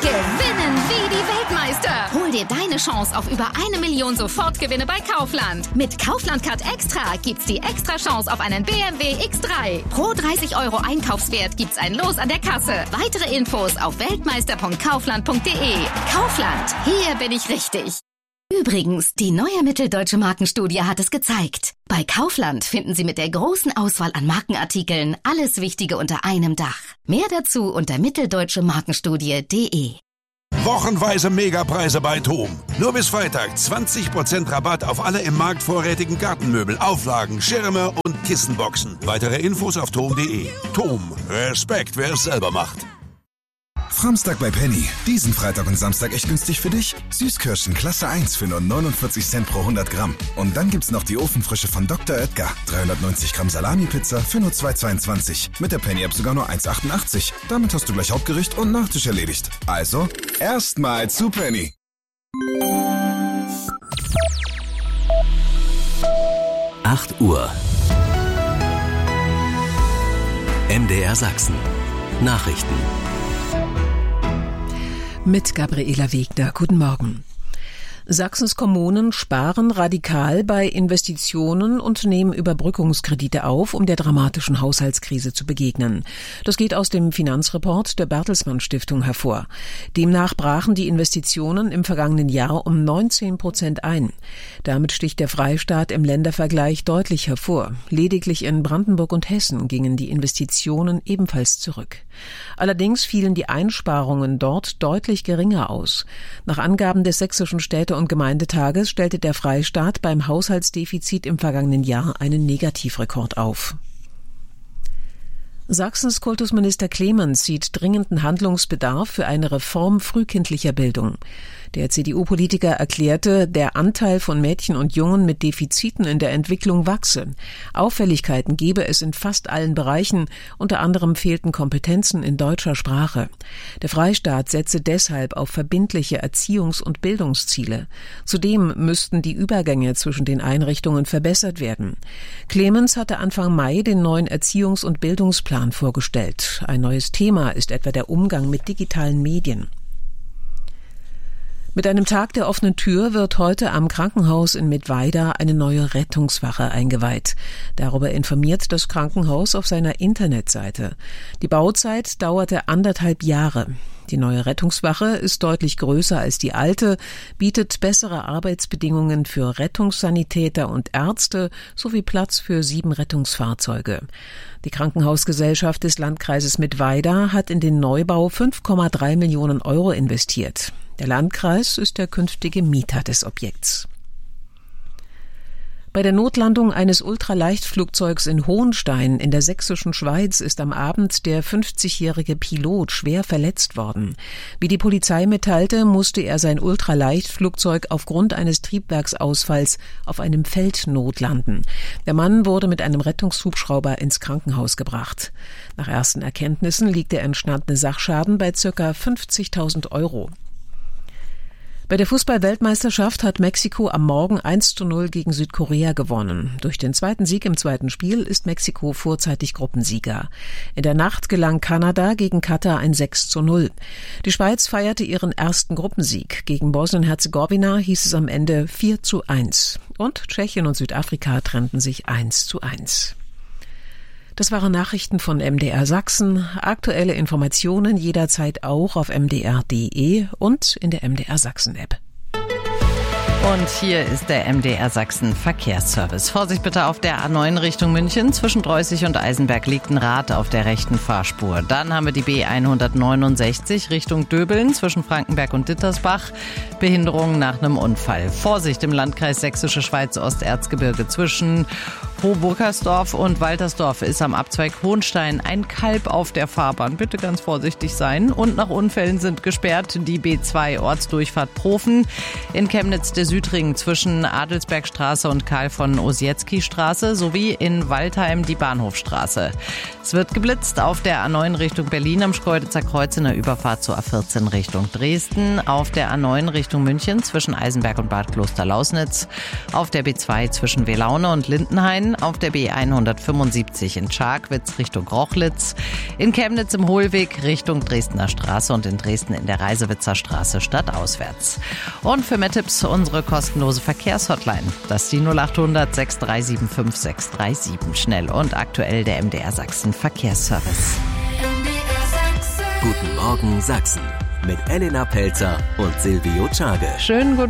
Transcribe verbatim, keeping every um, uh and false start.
Gewinnen wie die Weltmeister. Hol dir deine Chance auf über eine Million Sofortgewinne bei Kaufland. Mit Kaufland Card Extra gibt's die extra Chance auf einen B M W X drei. Pro dreißig Euro Einkaufswert gibt's ein Los an der Kasse. Weitere Infos auf weltmeister punkt kaufland punkt de. Kaufland, hier bin ich richtig. Übrigens, die neue Mitteldeutsche Markenstudie hat es gezeigt. Bei Kaufland finden Sie mit der großen Auswahl an Markenartikeln alles Wichtige unter einem Dach. Mehr dazu unter mitteldeutsche markenstudie punkt de. Wochenweise Megapreise bei TOM. Nur bis Freitag zwanzig Prozent Rabatt auf alle im Markt vorrätigen Gartenmöbel, Auflagen, Schirme und Kissenboxen. Weitere Infos auf tom punkt de. TOM. Respekt, wer es selber macht. Samstag bei Penny. Diesen Freitag und Samstag echt günstig für dich. Süßkirschen Klasse eins für nur neunundvierzig Cent pro hundert Gramm. Und dann gibt's noch die Ofenfrische von Doktor Oetker. dreihundertneunzig Gramm Salami-Pizza für nur zwei zweiundzwanzig. Mit der Penny-App sogar nur eins achtundachtzig. Damit hast du gleich Hauptgericht und Nachtisch erledigt. Also, erstmal zu Penny. acht Uhr. M D R Sachsen. Nachrichten. Mit Gabriela Wegner. Guten Morgen. Sachsens Kommunen sparen radikal bei Investitionen und nehmen Überbrückungskredite auf, um der dramatischen Haushaltskrise zu begegnen. Das geht aus dem Finanzreport der Bertelsmann Stiftung hervor. Demnach brachen die Investitionen im vergangenen Jahr um neunzehn Prozent ein. Damit sticht der Freistaat im Ländervergleich deutlich hervor. Lediglich in Brandenburg und Hessen gingen die Investitionen ebenfalls zurück. Allerdings fielen die Einsparungen dort deutlich geringer aus. Nach Angaben des Sächsischen Städte- und Gemeindetages stellte der Freistaat beim Haushaltsdefizit im vergangenen Jahr einen Negativrekord auf. Sachsens Kultusminister Clemens sieht dringenden Handlungsbedarf für eine Reform frühkindlicher Bildung. Der C D U-Politiker erklärte, der Anteil von Mädchen und Jungen mit Defiziten in der Entwicklung wachse. Auffälligkeiten gebe es in fast allen Bereichen, unter anderem fehlten Kompetenzen in deutscher Sprache. Der Freistaat setze deshalb auf verbindliche Erziehungs- und Bildungsziele. Zudem müssten die Übergänge zwischen den Einrichtungen verbessert werden. Clemens hatte Anfang Mai den neuen Erziehungs- und Bildungsplan vorgestellt. Ein neues Thema ist etwa der Umgang mit digitalen Medien. Mit einem Tag der offenen Tür wird heute am Krankenhaus in Mittweida eine neue Rettungswache eingeweiht. Darüber informiert das Krankenhaus auf seiner Internetseite. Die Bauzeit dauerte anderthalb Jahre. Die neue Rettungswache ist deutlich größer als die alte, bietet bessere Arbeitsbedingungen für Rettungssanitäter und Ärzte sowie Platz für sieben Rettungsfahrzeuge. Die Krankenhausgesellschaft des Landkreises Mittweida hat in den Neubau fünf Komma drei Millionen Euro investiert. Der Landkreis ist der künftige Mieter des Objekts. Bei der Notlandung eines Ultraleichtflugzeugs in Hohenstein in der sächsischen Schweiz ist am Abend der fünfzigjährige Pilot schwer verletzt worden. Wie die Polizei mitteilte, musste er sein Ultraleichtflugzeug aufgrund eines Triebwerksausfalls auf einem Feld notlanden. Der Mann wurde mit einem Rettungshubschrauber ins Krankenhaus gebracht. Nach ersten Erkenntnissen liegt der entstandene Sachschaden bei ca. fünfzigtausend Euro. Bei der Fußball-Weltmeisterschaft hat Mexiko am Morgen eins zu null gegen Südkorea gewonnen. Durch den zweiten Sieg im zweiten Spiel ist Mexiko vorzeitig Gruppensieger. In der Nacht gelang Kanada gegen Katar ein sechs zu null. Die Schweiz feierte ihren ersten Gruppensieg. Gegen Bosnien-Herzegowina hieß es am Ende vier zu eins. Und Tschechien und Südafrika trennten sich eins zu eins. Das waren Nachrichten von M D R Sachsen. Aktuelle Informationen jederzeit auch auf m d r punkt d e und in der M D R Sachsen App. Und hier ist der M D R Sachsen Verkehrsservice. Vorsicht bitte auf der A neun Richtung München. Zwischen Dreußig und Eisenberg liegt ein Rad auf der rechten Fahrspur. Dann haben wir die B hundertneunundsechzig Richtung Döbeln zwischen Frankenberg und Dittersbach. Behinderung nach einem Unfall. Vorsicht im Landkreis Sächsische Schweiz Osterzgebirge zwischen Hoburgersdorf und Waltersdorf ist am Abzweig Hohenstein ein Kalb auf der Fahrbahn. Bitte ganz vorsichtig sein. Und nach Unfällen sind gesperrt die B zwei Ortsdurchfahrt Profen. In Chemnitz der Südring zwischen Adelsbergstraße und Karl von Ossietzky Straße sowie in Waldheim die Bahnhofstraße. Es wird geblitzt auf der A neun Richtung Berlin am Schkeuditzer Kreuz in der Überfahrt zur A vierzehn Richtung Dresden. Auf der A neun Richtung München zwischen Eisenberg und Bad Klosterlausnitz. Auf der B zwei zwischen Welaune und Lindenhain. zehn auf der B hundertfünfundsiebzig in Scharkwitz Richtung Rochlitz, in Chemnitz im Hohlweg Richtung Dresdner Straße und in Dresden in der Reisewitzer Straße stadtauswärts. Und für mehr Tipps unsere kostenlose Verkehrshotline. Das ist die null acht hundert sechs drei sieben fünf sechs drei sieben. Schnell und aktuell der M D R Sachsen Verkehrsservice. Guten Morgen Sachsen mit Elena Pelzer und Silvio Czage. Schönen guten